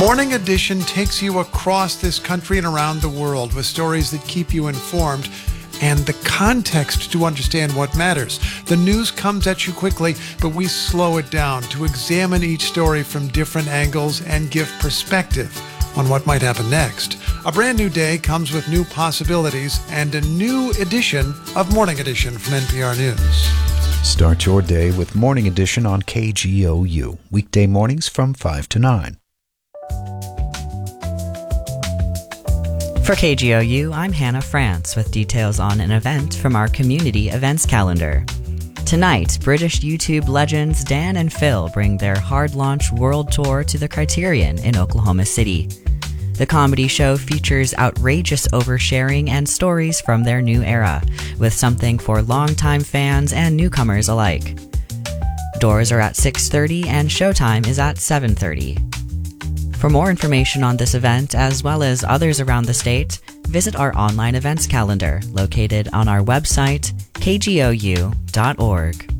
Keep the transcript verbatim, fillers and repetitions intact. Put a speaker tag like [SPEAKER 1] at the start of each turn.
[SPEAKER 1] Morning Edition takes you across this country and around the world with stories that keep you informed and the context to understand what matters. The news comes at you quickly, but we slow it down to examine each story from different angles and give perspective on what might happen next. A brand new day comes with new possibilities and a new edition of Morning Edition from N P R News.
[SPEAKER 2] Start your day with Morning Edition on K G O U, weekday mornings from five to nine.
[SPEAKER 3] For K G O U, I'm Hannah France with details on an event from our community events calendar. Tonight, British YouTube legends Dan and Phil bring their hard launch world tour to the Criterion in Oklahoma City. The comedy show features outrageous oversharing and stories from their new era, with something for longtime fans and newcomers alike. Doors are at six thirty and showtime is at seven thirty. For more information on this event, as well as others around the state, visit our online events calendar located on our website, k g o u dot org.